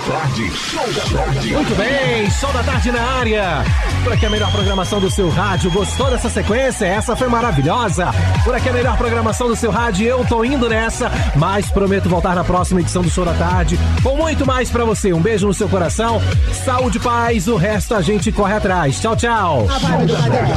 tarde, show da tarde. Muito bem, show da tarde na área. Por aqui a melhor programação do seu rádio. Gostou dessa sequência? Essa foi maravilhosa. Por aqui a melhor programação do seu rádio. Eu tô indo nessa, mas prometo voltar na próxima edição do Show da Tarde com muito mais pra você. Um beijo no seu coração, saúde e paz. O resto a gente corre atrás. Tchau, tchau.